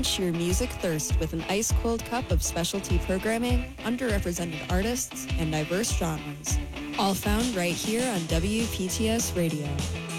Quench your music thirst with an ice-cold cup of specialty programming, underrepresented artists, and diverse genres. All found right here on WPTS Radio.